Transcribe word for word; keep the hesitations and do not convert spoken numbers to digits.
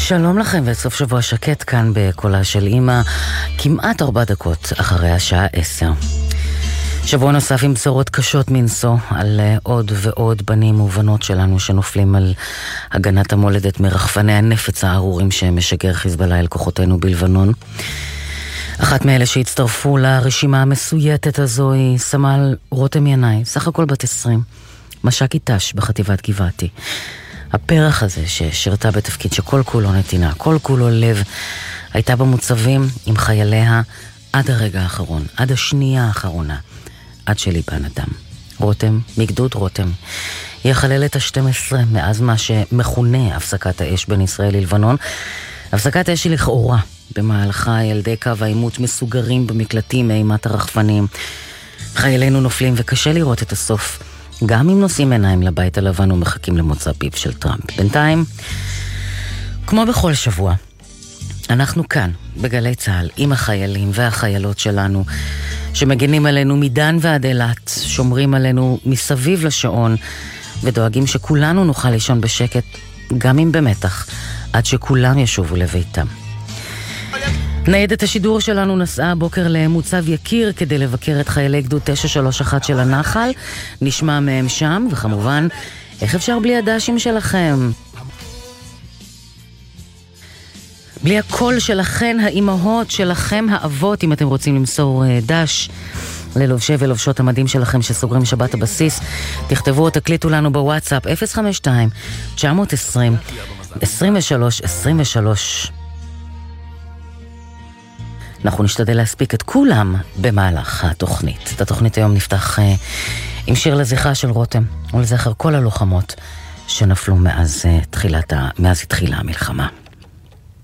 שלום לכם וסוף שבוע שקט כאן בקולה של אמא, כמעט ארבע דקות אחרי השעה עשר. שבוע נוסף עם בשורות קשות מנסו על עוד ועוד בנים ובנות שלנו שנופלים על הגנת המולדת מרחפני הנפץ הארורים שמשגר חיזבאללה אל כוחותינו בלבנון. אחת מאלה שהצטרפו לרשימה המסויטת הזו היא סמל רותם ינאי, סך הכל בת עשרים, מש"ק אית"ש בחטיבת גבעתי. הפרח הזה ששירתה בתפקיד שכל כולו נתינה, כל כולו לב, הייתה במוצבים עם חייליה עד הרגע האחרון, עד השנייה האחרונה, עד שליבן אדם. רותם, מגדוד רותם, היא החללת ה-שתים עשרה מאז מה שמכונה הפסקת האש בין ישראל ללבנון. הפסקת האש היא לכאורה, במהלכה ילדי קו העימות מסוגרים במקלטים מאימת הרחפנים. חיילינו נופלים וקשה לראות את הסוף, גם אם נושאים עיניים לבית הלבן ומחכים למוצא פיו של טראמפ. בינתיים, כמו בכל שבוע, אנחנו כאן, בגלי צהל, עם החיילים והחיילות שלנו, שמגנים עלינו מדן ועד אילת, שומרים עלינו מסביב לשעון, ודואגים שכולנו נוכל לישון בשקט, גם אם במתח, עד שכולם ישובו לביתם. ניידת השידור שלנו נסעה בוקר למוצב יקיר כדי לבקר את חיילי גדוד תשע שלוש אחת של הנחל. נשמע מהם שם, וכמובן, איך אפשר בלי הדשים שלכם? בלי הקול שלכן, האימהות שלכם, האבות, אם אתם רוצים למסור דש ללובשי ולובשות המדים שלכם שסוגרים שבת הבסיס, תכתבו או תקליטו לנו בוואטסאפ אפס חמש שתיים תשע עשרים עשרים ושלוש עשרים ושלוש. אנחנו נשתדל להספיק את כולם במהלך התוכנית. את התוכנית היום נפתח אה, עם שיר לזכרה של רותם, ולזכר כל הלוחמות שנפלו מאז, אה, תחילת ה... מאז התחילה המלחמה.